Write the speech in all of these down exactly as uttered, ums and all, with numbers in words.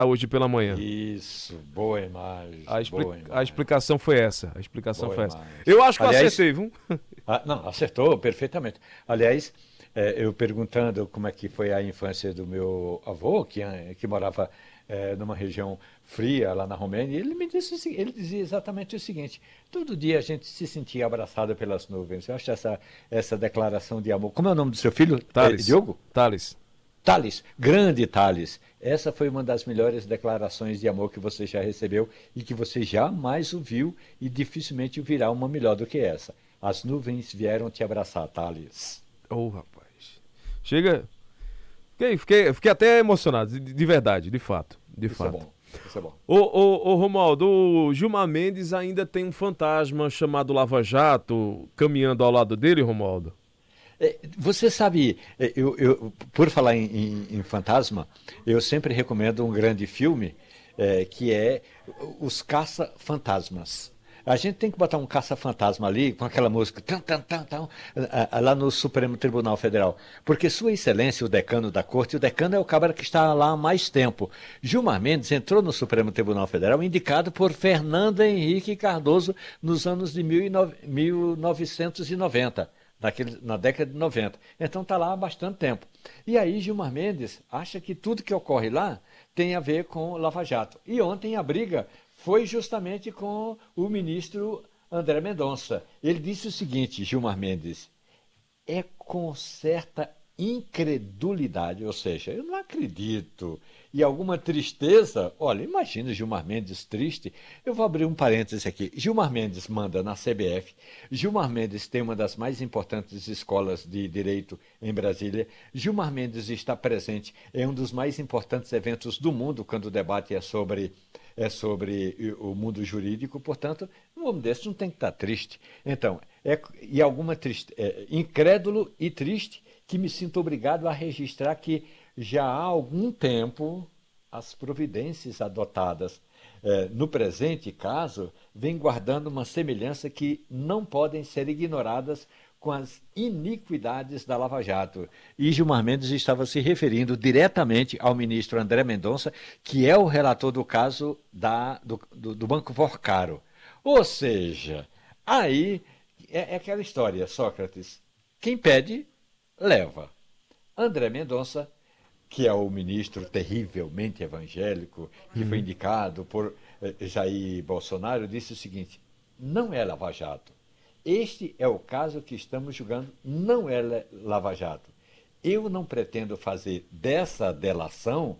hoje pela manhã. Isso, boa imagem, A, expli... boa a imagem, explicação foi essa. A explicação boa foi essa. imagem. Eu acho que eu Aliás, acertei, viu? ah, não, acertou perfeitamente. Aliás, eh, eu perguntando como é que foi a infância do meu avô, que, eh, que morava eh, numa região fria lá na Romênia, ele me disse, o se- ele dizia exatamente o seguinte: todo dia a gente se sentia abraçado pelas nuvens. Eu acho essa, essa declaração de amor. Como é o nome do seu filho? Eh, Thales. Diogo? Thales. Thales, grande Thales. Essa foi uma das melhores declarações de amor que você já recebeu e que você jamais ouviu e dificilmente ouvirá uma melhor do que essa. As nuvens vieram te abraçar, Thales. Ô, rapaz. Chega. Fiquei, fiquei, fiquei até emocionado, de, de verdade, de fato. De Isso é fato. bom. Isso é bom. Ô, ô, ô, Romualdo, o Gilmar Mendes ainda tem um fantasma chamado Lava Jato caminhando ao lado dele, Romualdo? É, você sabe, é, eu, eu- por falar em, em- em fantasma, eu sempre recomendo um grande filme é, que é Os Caça-Fantasmas. A gente tem que botar um caça-fantasma ali com aquela música tan, tan, tan, tan, ah, ah, lá no Supremo Tribunal Federal. Porque Sua Excelência, o decano da corte, o decano é o cara que está lá há mais tempo. Gilmar Mendes entrou no Supremo Tribunal Federal indicado por Fernando Henrique Cardoso nos anos de mil e nove- mil novecentos e noventa. Naquele, na década de noventa. Então está lá há bastante tempo. E aí Gilmar Mendes acha que tudo que ocorre lá tem a ver com Lava Jato. E ontem a briga foi justamente com o ministro André Mendonça. Ele disse o seguinte, Gilmar Mendes: é com certa incredulidade, ou seja, eu não acredito. E alguma tristeza, olha, imagina Gilmar Mendes triste. Eu vou abrir um parêntese aqui. Gilmar Mendes manda na C B F. Gilmar Mendes tem uma das mais importantes escolas de direito em Brasília. Gilmar Mendes está presente em um dos mais importantes eventos do mundo quando o debate é sobre é sobre o mundo jurídico, portanto, um homem desse não tem que estar triste. Então, é, e alguma triste, é, incrédulo e triste, que me sinto obrigado a registrar que já há algum tempo as providências adotadas eh, no presente caso vêm guardando uma semelhança que não podem ser ignoradas com as iniquidades da Lava Jato. E Gilmar Mendes estava se referindo diretamente ao ministro André Mendonça, que é o relator do caso da, do, do, do Banco Forcaro. Ou seja, aí é, é aquela história, Sócrates. Quem pede, leva. André Mendonça, que é o ministro terrivelmente evangélico, que foi Uhum. indicado por eh, Jair Bolsonaro, disse o seguinte: não é Lava Jato. Este é o caso que estamos julgando, não é Lava Jato. Eu não pretendo fazer dessa delação,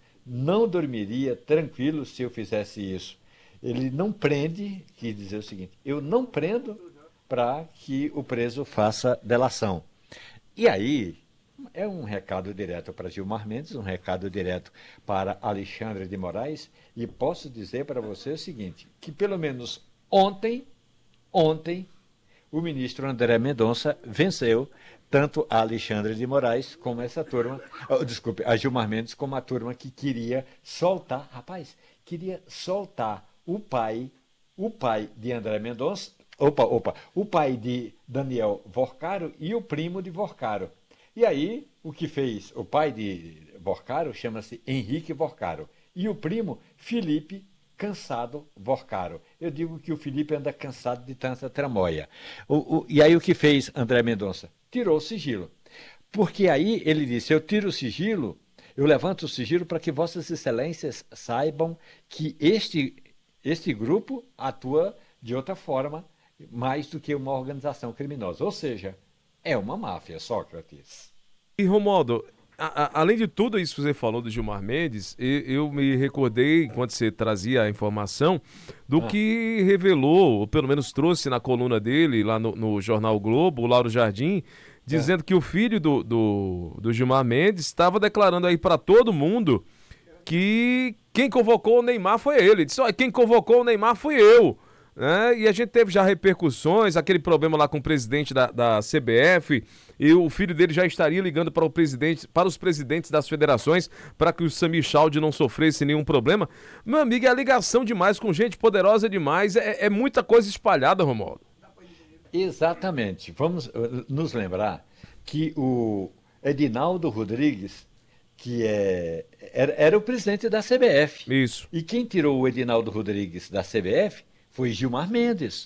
não dormiria tranquilo se eu fizesse isso. Ele não prende, quis dizer o seguinte: eu não prendo para que o preso faça delação. E aí, é um recado direto para Gilmar Mendes, um recado direto para Alexandre de Moraes, e posso dizer para você o seguinte, que pelo menos ontem, ontem, o ministro André Mendonça venceu tanto a Alexandre de Moraes como essa turma, oh, desculpe, a Gilmar Mendes como a turma que queria soltar, rapaz, queria soltar o pai, o pai de André Mendonça, opa, opa, o pai de Daniel Vorcaro e o primo de Vorcaro. E aí, o que fez o pai de Vorcaro chama-se Henrique Vorcaro e o primo Felipe Cansado Vorcaro. Eu digo que o Felipe anda cansado de tanta tramóia. O, o, e aí o que fez André Mendonça? Tirou o sigilo. Porque aí ele disse: eu tiro o sigilo, eu levanto o sigilo para que Vossas Excelências saibam que este, este grupo atua de outra forma, mais do que uma organização criminosa. Ou seja, é uma máfia, Sócrates. E, Romualdo, a- a- além de tudo isso que você falou do Gilmar Mendes, e- eu me recordei, enquanto você trazia a informação, do Ah, que revelou, ou pelo menos trouxe na coluna dele, lá no, no Jornal Globo, o Lauro Jardim, ah. dizendo que o filho do, do, do Gilmar Mendes estava declarando aí para todo mundo que quem convocou o Neymar foi ele. Ele disse: olha, quem convocou o Neymar fui eu. Né? E a gente teve já repercussões, aquele problema lá com o presidente da, da C B F, e o filho dele já estaria ligando para o presidente, para os presidentes das federações, para que o Samir Chaldi não sofresse nenhum problema. Meu amigo, é ligação demais com gente poderosa demais, é, é muita coisa espalhada, Romualdo. Exatamente. Vamos uh, nos lembrar que o Edinaldo Rodrigues, que é, era, era o presidente da C B F. Isso. E quem tirou o Edinaldo Rodrigues da C B F foi Gilmar Mendes.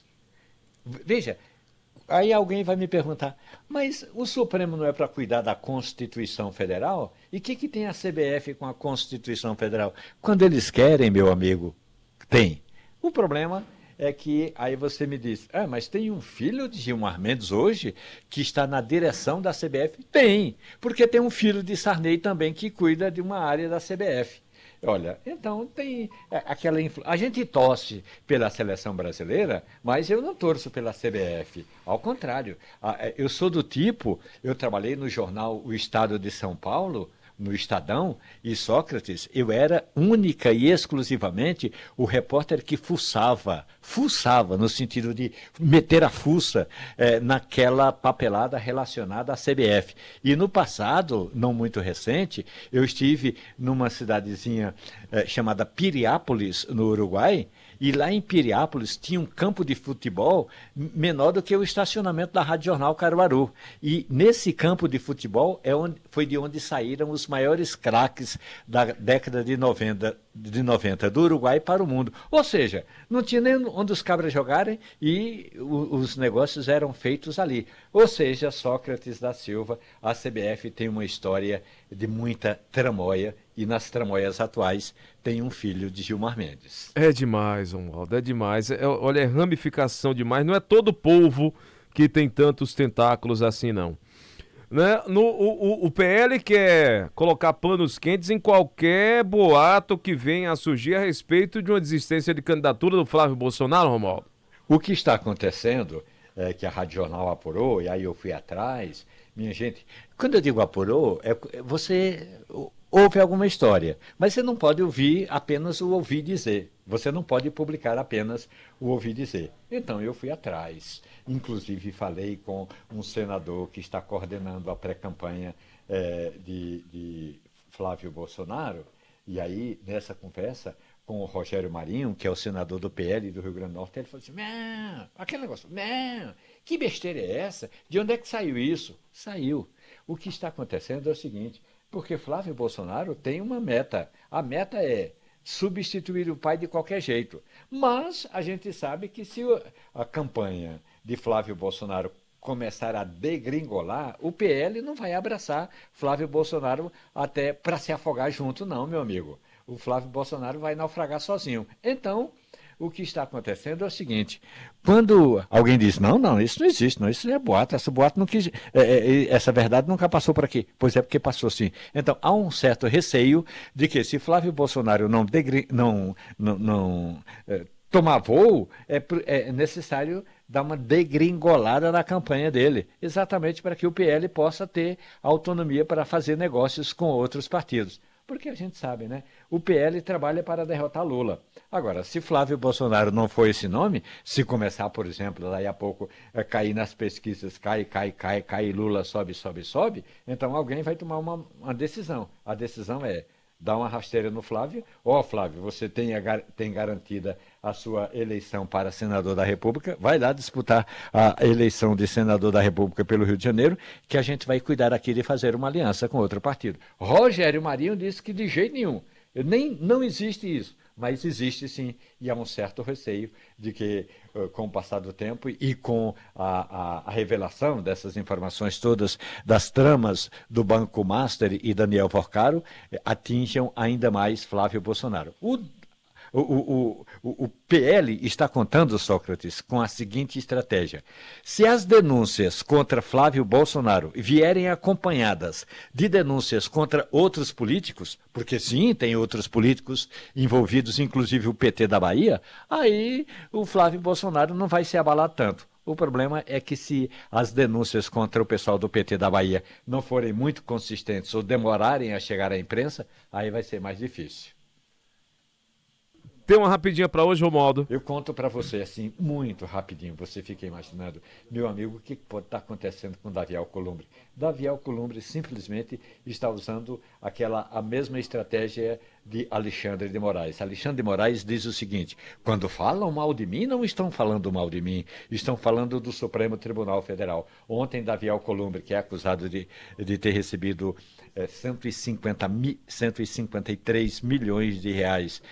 Veja, aí alguém vai me perguntar, mas o Supremo não é para cuidar da Constituição Federal? E o que, que tem a C B F com a Constituição Federal? Quando eles querem, meu amigo, tem. O problema é que aí você me diz, ah, mas tem um filho de Gilmar Mendes hoje que está na direção da C B F? Tem, porque tem um filho de Sarney também que cuida de uma área da C B F. Olha, então tem aquela influ... A gente torce pela seleção brasileira, mas eu não torço pela C B F. Ao contrário, eu sou do tipo, eu trabalhei no jornal O Estado de São Paulo, no Estadão, e Sócrates, eu era única e exclusivamente o repórter que fuçava, fuçava no sentido de meter a fuça eh, naquela papelada relacionada à C B F. E no passado, não muito recente, eu estive numa cidadezinha eh, chamada Piriápolis, no Uruguai, e lá em Piriápolis tinha um campo de futebol menor do que o estacionamento da Rádio Jornal Caruaru. E nesse campo de futebol é onde, foi de onde saíram os maiores craques da década de noventa, de noventa do Uruguai para o mundo. Ou seja, não tinha nem onde os cabras jogarem e o, os negócios eram feitos ali. Ou seja, Sócrates da Silva, a C B F tem uma história de muita tramóia e nas tramóias atuais tem um filho de Gilmar Mendes. É demais, Romualdo, é demais. É, olha, é ramificação demais. Não é todo povo que tem tantos tentáculos assim, não. Né? No, o, o, o P L quer colocar panos quentes em qualquer boato que venha a surgir a respeito de uma desistência de candidatura do Flávio Bolsonaro, Romualdo. O que está acontecendo é que a Rádio Jornal apurou, e aí eu fui atrás. Minha gente, quando eu digo apurou, é você ouve alguma história, mas você não pode ouvir apenas o ouvir dizer. Você não pode publicar apenas o ouvir dizer. Então eu fui atrás. Inclusive falei com um senador que está coordenando a pré-campanha eh, de, de Flávio Bolsonaro. E aí, nessa conversa com o Rogério Marinho, que é o senador do P L do Rio Grande do Norte, ele falou assim, não, aquele negócio, não, que besteira é essa? De onde é que saiu isso? Saiu. O que está acontecendo é o seguinte, porque Flávio Bolsonaro tem uma meta. A meta é substituir o pai de qualquer jeito. Mas a gente sabe que se a campanha de Flávio Bolsonaro começar a degringolar, o P L não vai abraçar Flávio Bolsonaro até para se afogar junto, não, meu amigo. O Flávio Bolsonaro vai naufragar sozinho. Então, o que está acontecendo é o seguinte, quando alguém diz, não, não, isso não existe, não, isso é boato, essa boato não quis, é, é, essa verdade nunca passou por aqui. Pois é, porque passou sim. Então, há um certo receio de que se Flávio Bolsonaro não, degri, não, não, não é, tomar voo, é, é necessário dar uma degringolada na campanha dele, exatamente para que o P L possa ter autonomia para fazer negócios com outros partidos. Porque a gente sabe, né? O P L trabalha para derrotar Lula. Agora, se Flávio Bolsonaro não for esse nome, se começar, por exemplo, daí a pouco é, cair nas pesquisas, cai, cai, cai, cai, Lula sobe, sobe, sobe, então alguém vai tomar uma, uma decisão. A decisão é dar uma rasteira no Flávio. Ó, oh, Flávio, você tem, a, tem garantida a sua eleição para senador da República, vai lá disputar a eleição de senador da República pelo Rio de Janeiro, que a gente vai cuidar aqui de fazer uma aliança com outro partido. Rogério Marinho disse que de jeito nenhum, nem, não existe isso, mas existe sim, e há um certo receio de que, com o passar do tempo e com a, a, a revelação dessas informações todas, das tramas do Banco Master e Daniel Porcaro, atinjam ainda mais Flávio Bolsonaro. O O, o, o, o P L está contando, Sócrates, com a seguinte estratégia. Se as denúncias contra Flávio Bolsonaro vierem acompanhadas de denúncias contra outros políticos, porque sim, tem outros políticos envolvidos, inclusive o P T da Bahia, aí o Flávio Bolsonaro não vai se abalar tanto. O problema é que se as denúncias contra o pessoal do P T da Bahia não forem muito consistentes ou demorarem a chegar à imprensa, aí vai ser mais difícil. Tem uma rapidinha para hoje, Romualdo? Eu conto para você, assim, muito rapidinho, você fica imaginando, meu amigo, o que pode estar acontecendo com Davi Alcolumbre? Davi Alcolumbre simplesmente está usando aquela, a mesma estratégia de Alexandre de Moraes. Alexandre de Moraes diz o seguinte: quando falam mal de mim, não estão falando mal de mim, estão falando do Supremo Tribunal Federal. Ontem, Davi Alcolumbre, que é acusado de, de ter recebido é, cento e cinquenta, cento e cinquenta e três milhões de reais